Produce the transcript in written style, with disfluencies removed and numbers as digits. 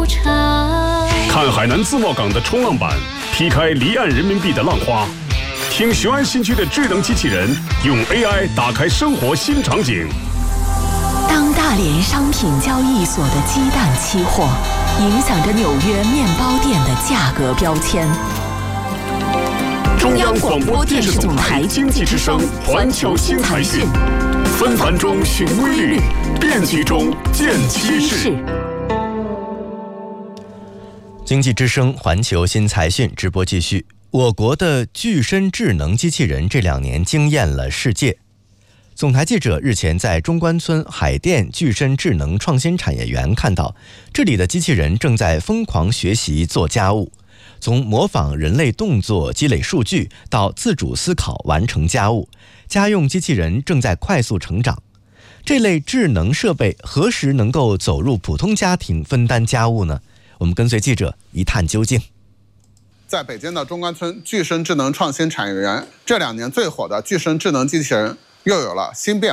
长。 看海南自贸港的冲浪板劈开离岸人民币的浪花，听雄安新区的智能机器人用 AI 打开生活新场景。 当大连商品交易所的鸡蛋期货影响着纽约面包店的价格标签。 中央广播电视总台经济之声环球新财讯，纷繁中寻规律，变局中见趋势。 经济之声环球新财讯直播继续。我国的具身智能机器人这2年惊艳了世界。总台记者日前在中关村海淀具身智能创新产业园看到，这里的机器人正在疯狂学习做家务，从模仿人类动作积累数据到自主思考完成家务，家用机器人正在快速成长。这类智能设备何时能够走入普通家庭分担家务呢？我们跟随记者一探究竟。 在北京的中关村具身智能创新产业园，这2年最火的具身智能机器人又有了新变